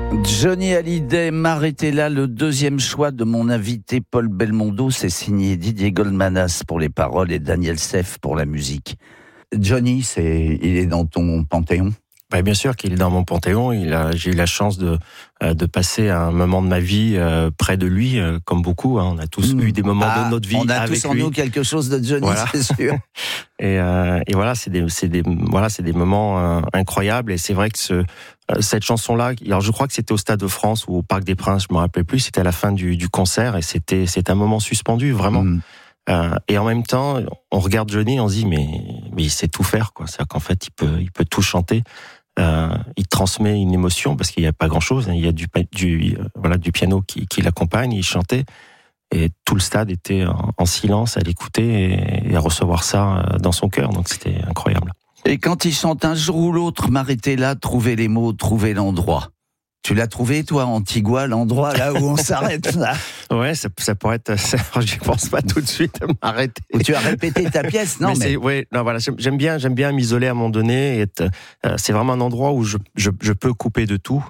Johnny Hallyday, m'arrêtez là, le deuxième choix de mon invité Paul Belmondo, c'est signé Didier Golmanas pour les paroles et Daniel Seff pour la musique. Johnny, il est dans ton panthéon? Bah, bien sûr qu'il est dans mon panthéon. J'ai eu la chance de passer un moment de ma vie près de lui, comme beaucoup. On a tous eu des moments de notre vie avec lui. On a tous en nous quelque chose de Johnny, voilà. C'est sûr. et voilà, c'est des moments incroyables. Et c'est vrai que cette chanson-là, alors je crois que c'était au Stade de France ou au Parc des Princes, je me rappelle plus. C'était à la fin du concert et c'était un moment suspendu, vraiment. Et en même temps, on regarde Johnny, on se dit mais il sait tout faire, quoi. C'est-à-dire qu'en fait, il peut tout chanter. Il transmet une émotion parce qu'il n'y a pas grand-chose. Il y a du piano qui l'accompagne. Il chantait et tout le stade était en silence à l'écouter et à recevoir ça dans son cœur. Donc c'était incroyable. Et quand il chante un jour ou l'autre, m'arrêter là, trouver les mots, trouver l'endroit. Tu l'as trouvé, toi, Antigua, l'endroit là où on s'arrête là? Ouais, ça pourrait être. Je pense pas tout de suite à m'arrêter. Ou tu as répété ta pièce, non? Voilà. J'aime bien m'isoler à un moment donné. C'est vraiment un endroit où je peux couper de tout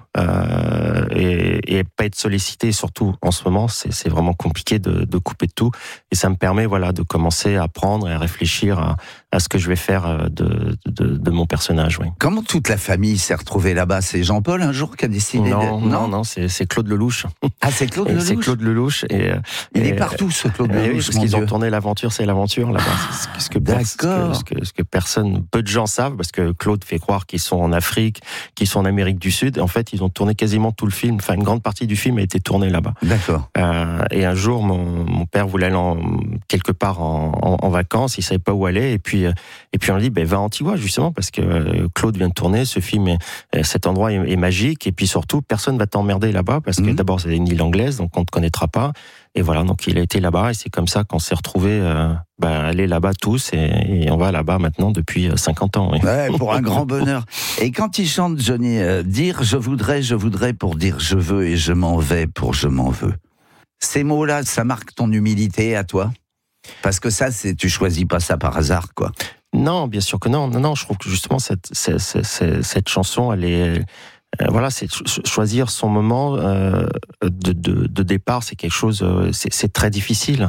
et pas être sollicité. Surtout en ce moment, c'est vraiment compliqué de couper de tout. Et ça me permet, voilà, de commencer à apprendre et à réfléchir à ce que je vais faire de mon personnage. Oui. Comment toute la famille s'est retrouvée là-bas? C'est Jean-Paul un jour qui a décidé? Non, c'est Claude Lelouch. Ah, c'est Claude Lelouch. C'est Claude Lelouch. Il est partout, ce Claude Lelouch. Oui, parce qu'ils ont tourné L'Aventure, c'est l'aventure là-bas. Ce que peu de gens savent, parce que Claude fait croire qu'ils sont en Afrique, qu'ils sont en Amérique du Sud. En fait, ils ont tourné quasiment tout le film. Enfin, une grande partie du film a été tournée là-bas. D'accord. Et un jour, mon père voulait aller quelque part en vacances. Il savait pas où aller. Et puis on lui dit, va à Antigua, justement, parce que Claude vient de tourner. Ce film, cet endroit est magique. Et puis surtout, personne va t'emmerder là-bas, parce que d'abord, c'est une île anglaise, donc on te connaîtra pas. Et voilà, donc il a été là-bas, et c'est comme ça qu'on s'est retrouvés aller là-bas tous, et on va là-bas maintenant depuis 50 ans. Oui. Ouais, pour un grand bonheur. Et quand il chante, Johnny, dire je voudrais pour dire je veux, et je m'en vais pour je m'en veux. Ces mots-là, ça marque ton humilité à toi? Parce que ça, tu choisis pas ça par hasard, quoi. Non, bien sûr que non. Non, je trouve que justement cette chanson, elle est c'est choisir son moment de départ, c'est quelque chose, c'est très difficile.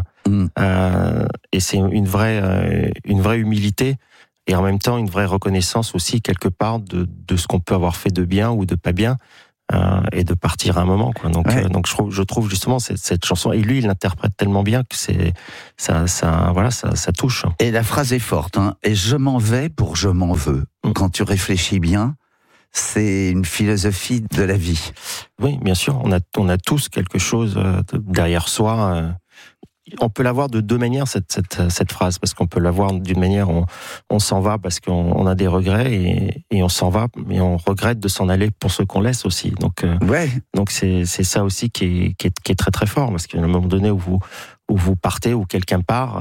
Et c'est une vraie humilité, et en même temps une vraie reconnaissance aussi quelque part de ce qu'on peut avoir fait de bien ou de pas bien, et de partir à un moment, quoi. Donc je trouve justement cette chanson, et lui il l'interprète tellement bien que ça touche. Et la phrase est forte, hein. Et je m'en vais pour je m'en veux. Quand tu réfléchis bien, c'est une philosophie de la vie. Oui, bien sûr. On a tous quelque chose derrière soi. On peut l'avoir de deux manières, cette phrase, parce qu'on peut l'avoir d'une manière, on s'en va parce qu'on a des regrets, et on s'en va, mais on regrette de s'en aller pour ceux qu'on laisse aussi. Donc c'est ça aussi qui est très très fort, parce qu'à un moment donné où vous partez, où quelqu'un part,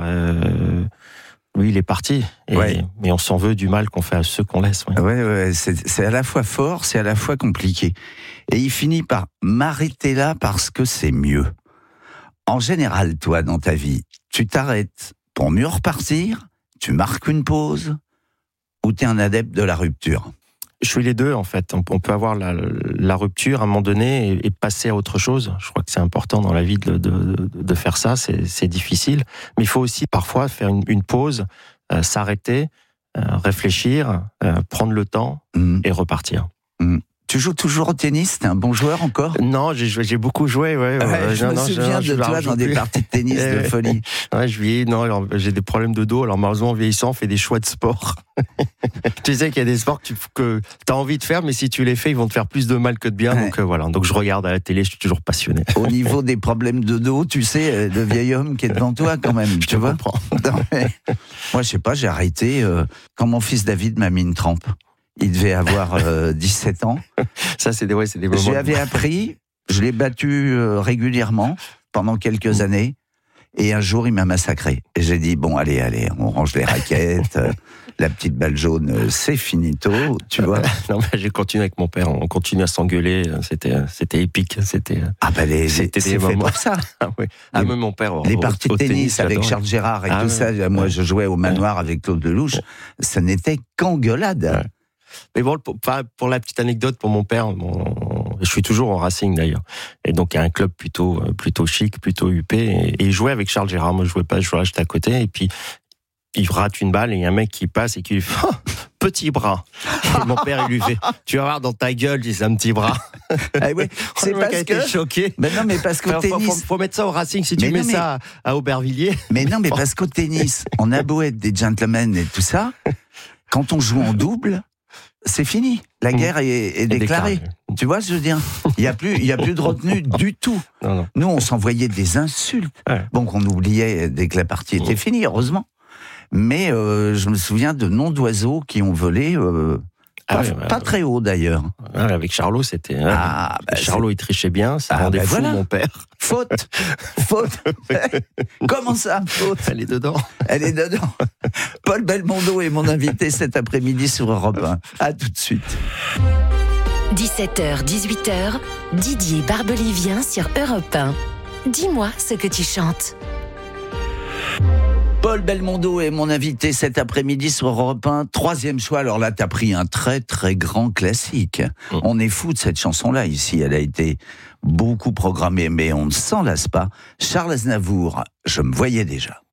lui, il est parti, mais on s'en veut du mal qu'on fait à ceux qu'on laisse. Ouais, c'est à la fois fort, c'est à la fois compliqué. Et il finit par m'arrêter là parce que c'est mieux. En général, toi, dans ta vie, tu t'arrêtes pour mieux repartir, tu marques une pause, ou t'es un adepte de la rupture? Je suis les deux, en fait. On peut avoir la rupture à un moment donné et passer à autre chose. Je crois que c'est important dans la vie de faire ça. C'est difficile. Mais il faut aussi parfois faire une pause, s'arrêter, réfléchir, prendre le temps et repartir. Tu joues toujours au tennis? T'es un bon joueur encore? Non, j'ai beaucoup joué. Je me souviens de toi dans des parties de tennis de folie. Ouais, j'ai des problèmes de dos. Alors malheureusement, en vieillissant, on fait des choix de sport. Tu sais qu'il y a des sports que t'as envie de faire, mais si tu les fais, ils vont te faire plus de mal que de bien. Donc voilà. Donc je regarde à la télé, je suis toujours passionné. Au niveau des problèmes de dos, tu sais, le vieil homme qui est devant toi, quand même. Je te comprends. Moi, je sais pas, j'ai arrêté quand mon fils David m'a mis une crampe. Il devait avoir 17 ans. Ça, c'est des moments. Je lui avais appris, je l'ai battu régulièrement pendant quelques années, et un jour, il m'a massacré. Et j'ai dit, bon, allez, on range les raquettes, la petite balle jaune, c'est finito, tu vois. Non, mais j'ai continué avec mon père, on continue à s'engueuler, c'était épique, c'était des moments. Pour ça. Même mon père. Les parties de tennis avec Charles Gérard et tout ça, moi, je jouais au manoir avec Claude Lelouch, ça n'était qu'engueulade. Mais bon, pour la petite anecdote, pour mon père, Je suis toujours au Racing d'ailleurs. Et donc il y a un club plutôt chic, plutôt huppé. Et il jouait avec Charles Gérard. Moi je jouais pas, je jouais j'étais à côté. Et puis il rate une balle et il y a un mec qui passe et qui lui fait petit bras. Et mon père il lui fait tu vas voir dans ta gueule, c'est un petit bras. Ah ouais, c'est le mec parce a été choqué. Mais non, mais parce qu'au tennis, faut mettre ça au Racing. Si tu mets ça à Aubervilliers. Mais non, mais parce qu'au tennis, on a beau être des gentlemen et tout ça, quand on joue en double, c'est fini. La guerre est déclarée. Tu vois ce que je veux dire? Il y a plus de retenue du tout. Non. Nous, on s'envoyait des insultes. Ouais. Bon, qu'on oubliait dès que la partie était finie, heureusement. Mais je me souviens de noms d'oiseaux qui ont volé. Pas très haut d'ailleurs. Avec Charlot, c'était. Charlot, il trichait bien, ça rendait fou mon père. Faute. Comment ça, faute? Elle est dedans. Paul Belmondo est mon invité cet après-midi sur Europe 1. À tout de suite. 17h, 18h, Didier Barbelivien sur Europe 1. Dis-moi ce que tu chantes. Paul Belmondo est mon invité cet après-midi sur Europe 1. 3e choix. Alors là, t'as pris un très très grand classique. On est fou de cette chanson-là ici. Elle a été beaucoup programmée, mais on ne s'en lasse pas. Charles Aznavour, je me voyais déjà.